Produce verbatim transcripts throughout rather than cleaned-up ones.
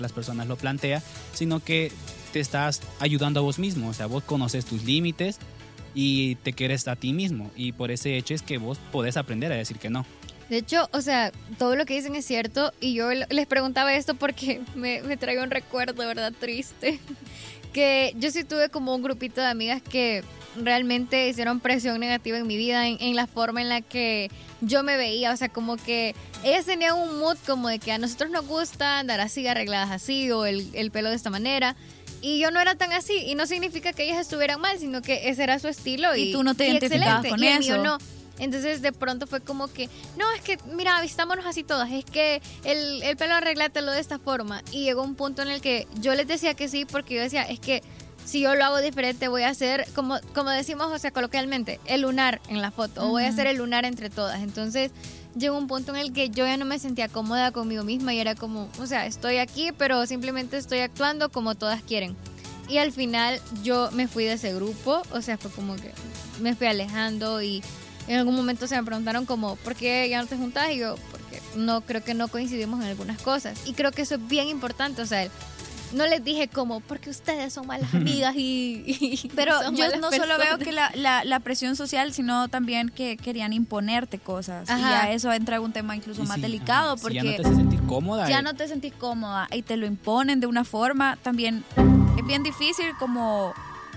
las personas lo plantea, sino que te estás ayudando a vos mismo. O sea, vos conoces tus límites y te quieres a ti mismo, y por ese hecho es que vos podés aprender a decir que no. De hecho, o sea, todo lo que dicen es cierto, y yo les preguntaba esto porque me, me trae un recuerdo, ¿verdad? Triste. Que yo sí tuve como un grupito de amigas que realmente hicieron presión negativa en mi vida, en, en la forma en la que yo me veía. O sea, como que ellas tenían un mood como de que a nosotros nos gusta andar así, arregladas así, o el, el pelo de esta manera. Y yo no era tan así, y no significa que ellas estuvieran mal, sino que ese era su estilo. Y, y tú no te identificabas con y el eso. mío no. Entonces de pronto fue como que, no, es que, mira, vistámonos así todas, es que el, el pelo arreglátelo de esta forma. Y llegó un punto en el que yo les decía que sí, porque yo decía, es que si yo lo hago diferente voy a hacer, como, como decimos, o sea, coloquialmente, el lunar en la foto, uh-huh. o voy a hacer el lunar entre todas. Entonces llegó un punto en el que yo ya no me sentía cómoda conmigo misma y era como, o sea, estoy aquí, pero simplemente estoy actuando como todas quieren. Y al final yo me fui de ese grupo, o sea, fue como que me fui alejando, y en algún momento se me preguntaron como, ¿por qué ya no te juntás? Y yo, porque no, creo que no coincidimos en algunas cosas. Y creo que eso es bien importante, o sea, no les dije como, porque ustedes son malas amigas y... y Pero yo no personas. solo veo que la, la, la presión social, sino también que querían imponerte cosas. Ajá. Y ya eso entra en un tema incluso y más sí, delicado, si porque ya no te hace sentir cómoda. Ya eh. no te sentís cómoda y te lo imponen de una forma, también es bien difícil como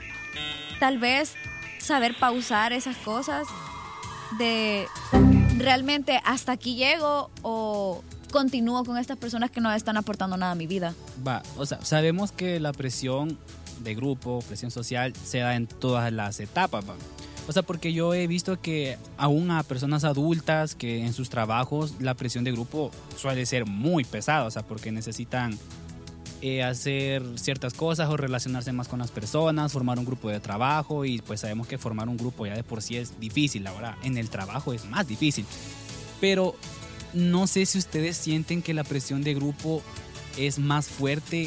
tal vez saber pausar esas cosas de realmente hasta aquí llego o continúo con estas personas que no están aportando nada a mi vida. Va, o sea, sabemos que la presión de grupo, presión social, se da en todas las etapas, va. O sea, porque yo he visto que aún a personas adultas que en sus trabajos la presión de grupo suele ser muy pesada, o sea, porque necesitan eh, hacer ciertas cosas o relacionarse más con las personas, formar un grupo de trabajo, y pues sabemos que formar un grupo ya de por sí es difícil, la verdad. En el trabajo es más difícil. Pero no sé si ustedes sienten que la presión de grupo es más fuerte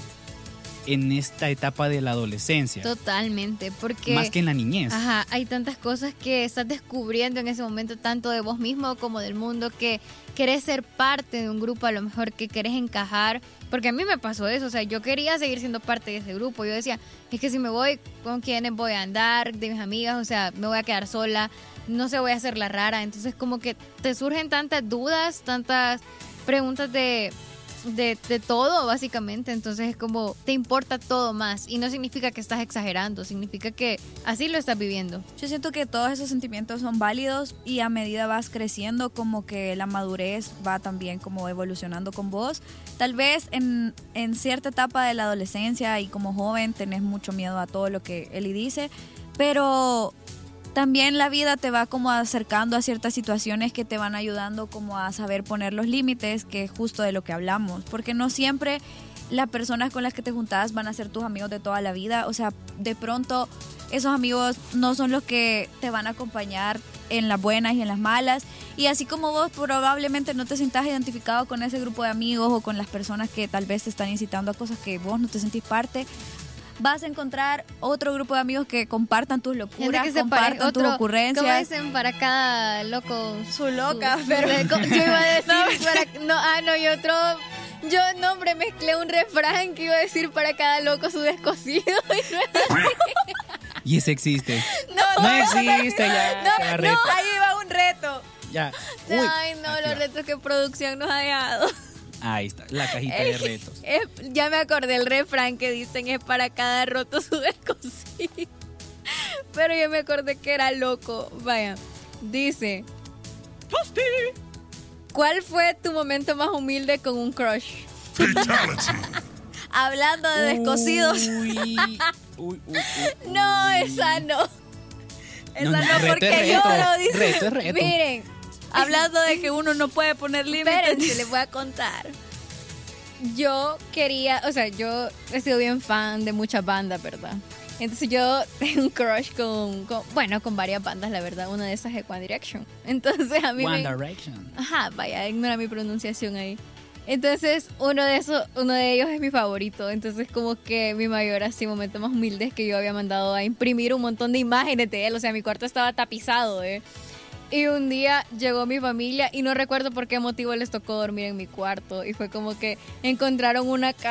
en esta etapa de la adolescencia. Totalmente, porque... Más que en la niñez. Ajá, hay tantas cosas que estás descubriendo en ese momento, tanto de vos mismo como del mundo, que querés ser parte de un grupo, a lo mejor que querés encajar, porque a mí me pasó eso, o sea, yo quería seguir siendo parte de ese grupo. Yo decía, es que si me voy, ¿con quiénes voy a andar? De mis amigas, o sea, me voy a quedar sola, no sé, voy a hacer la rara. Entonces como que te surgen tantas dudas, tantas preguntas de... De, de todo, básicamente. Entonces es como, te importa todo más, y no significa que estás exagerando, significa que así lo estás viviendo. Yo siento que todos esos sentimientos son válidos, y a medida vas creciendo, como que la madurez va también como evolucionando con vos. Tal vez en, en cierta etapa de la adolescencia y como joven tenés mucho miedo a todo lo que Eli dice, pero también la vida te va como acercando a ciertas situaciones que te van ayudando como a saber poner los límites, que es justo de lo que hablamos, porque no siempre las personas con las que te juntas van a ser tus amigos de toda la vida. O sea, de pronto esos amigos no son los que te van a acompañar en las buenas y en las malas, y así como vos probablemente no te sientas identificado con ese grupo de amigos o con las personas que tal vez te están incitando a cosas que vos no te sentís parte, vas a encontrar otro grupo de amigos que compartan tus locuras, que compartan otro, tus ocurrencias. ¿Cómo dicen? Para cada loco su loca, su, pero su, yo iba a decir no, para, no, ah no, y otro, yo no, hombre, mezclé un refrán que iba a decir para cada loco su descosido, y no es así. Y ese existe. No, no existe ya. No, no, ahí va un reto. Ya. Uy, ay, no, los retos que producción nos ha dejado. Ahí está, la cajita de retos. Es, ya me acordé el refrán que dicen, es para cada roto su descosido. Pero yo me acordé que era loco. Vaya, dice, ¿cuál fue tu momento más humilde con un crush? Hablando de descosidos. Uy, uy, uy, uy, no, esa no. Esa no, no, no porque reto, yo lo dice. Reto, reto. Miren, hablando de que uno no puede poner límites, espérense, les voy a contar. Yo quería, o sea, yo he sido bien fan de muchas bandas, ¿verdad? Entonces yo tengo un crush con, con, bueno, con varias bandas, la verdad. Una de esas es One Direction. Entonces a mí One me... Direction. Ajá, vaya, ignora mi pronunciación ahí. Entonces uno de esos, uno de ellos es mi favorito. Entonces como que mi mayor así momento más humilde es que yo había mandado a imprimir un montón de imágenes de él. O sea, mi cuarto estaba tapizado, ¿eh? Y un día llegó mi familia y no recuerdo por qué motivo les tocó dormir en mi cuarto. Y fue como que encontraron una